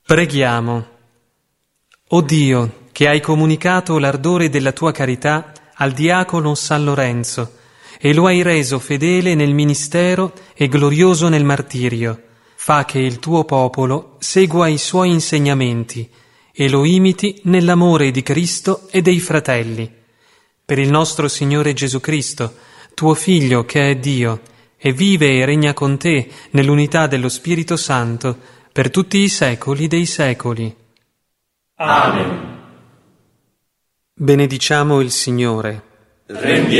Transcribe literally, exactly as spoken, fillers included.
Preghiamo. O Dio, che hai comunicato l'ardore della tua carità al diacono San Lorenzo e lo hai reso fedele nel ministero e glorioso nel martirio, fa che il tuo popolo segua i suoi insegnamenti e lo imiti nell'amore di Cristo e dei fratelli. Per il nostro Signore Gesù Cristo, tuo Figlio che è Dio, e vive e regna con te nell'unità dello Spirito Santo, per tutti i secoli dei secoli. Amen. Benediciamo il Signore. Rendiamo